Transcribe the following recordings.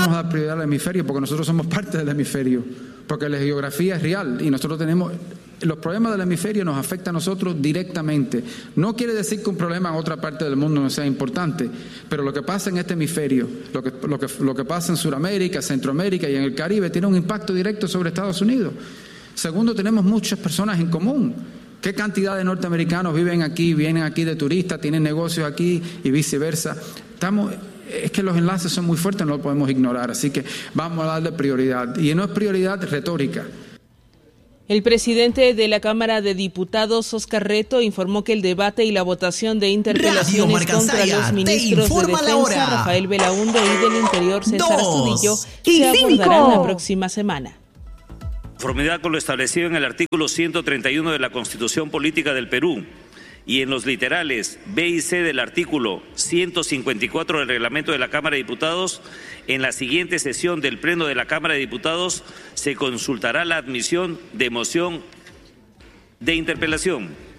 vamos a dar prioridad al hemisferio porque nosotros somos parte del hemisferio, porque la geografía es real y nosotros tenemos... Los problemas del hemisferio nos afectan a nosotros directamente. No quiere decir que un problema en otra parte del mundo no sea importante, pero lo que pasa en este hemisferio, lo que pasa en Sudamérica, Centroamérica y en el Caribe tiene un impacto directo sobre Estados Unidos. Segundo, tenemos muchas personas en común. ¿Qué cantidad de norteamericanos vienen aquí de turistas, tienen negocios aquí y viceversa? Es que los enlaces son muy fuertes, no lo podemos ignorar, así que vamos a darle prioridad. Y no es prioridad retórica. El presidente de la Cámara de Diputados, Óscar Reto, informó que el debate y la votación de interpelaciones contra los ministros de Defensa, Rafael Belaúnde, y del Interior, César Astudillo, se abordarán la próxima semana. Conformidad con lo establecido en el artículo 131 de la Constitución Política del Perú y en los literales B y C del artículo 154 del reglamento de la Cámara de Diputados, en la siguiente sesión del Pleno de la Cámara de Diputados se consultará la admisión de moción de interpelación.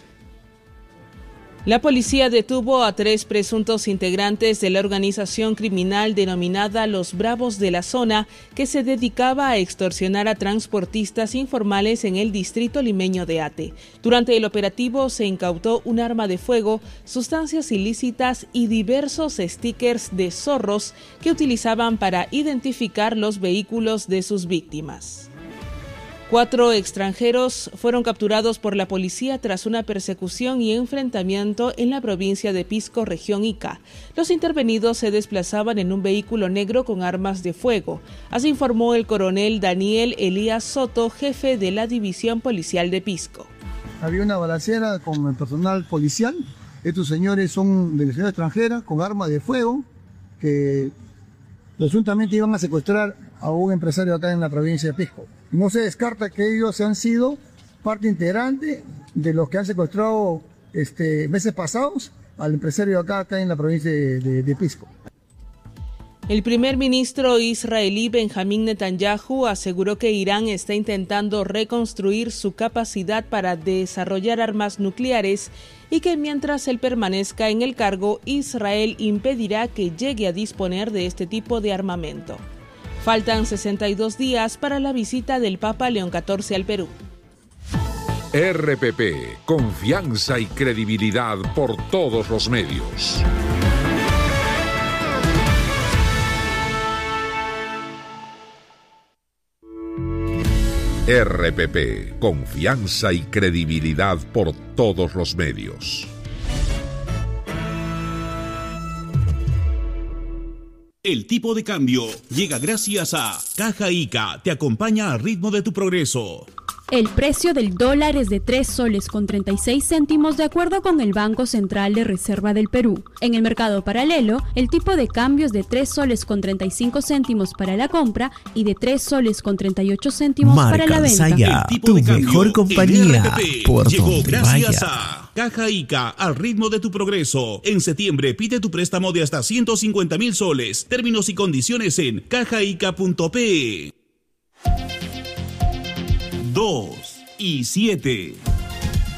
La policía detuvo a 3 presuntos integrantes de la organización criminal denominada Los Bravos de la Zona, que se dedicaba a extorsionar a transportistas informales en el distrito limeño de Ate. Durante el operativo se incautó un arma de fuego, sustancias ilícitas y diversos stickers de zorros que utilizaban para identificar los vehículos de sus víctimas. 4 extranjeros fueron capturados por la policía tras una persecución y enfrentamiento en la provincia de Pisco, región Ica. Los intervenidos se desplazaban en un vehículo negro con armas de fuego. Así informó el coronel Daniel Elías Soto, jefe de la División Policial de Pisco. Había una balacera con el personal policial. Estos señores son de la ciudad extranjera con armas de fuego que presuntamente iban a secuestrar a un empresario acá en la provincia de Pisco. No se descarta que ellos han sido parte integrante de los que han secuestrado meses pasados al empresario acá en la provincia de Pisco. El primer ministro israelí Benjamín Netanyahu aseguró que Irán está intentando reconstruir su capacidad para desarrollar armas nucleares y que mientras él permanezca en el cargo, Israel impedirá que llegue a disponer de este tipo de armamento. Faltan 62 días para la visita del Papa León XIV al Perú. RPP, confianza y credibilidad por todos los medios. RPP, confianza y credibilidad por todos los medios. El tipo de cambio llega gracias a Caja Ica, te acompaña al ritmo de tu progreso. El precio del dólar es de 3 soles con 36 céntimos de acuerdo con el Banco Central de Reserva del Perú. En el mercado paralelo, el tipo de cambio es de 3 soles con 35 céntimos para la compra y de 3 soles con 38 céntimos para la venta. Marca tu mejor compañía por llegó donde gracias vaya. a Caja Ica, al ritmo de tu progreso. En septiembre pide tu préstamo de hasta 150,000 soles. Términos y condiciones en cajaica.pe. 2 y 7.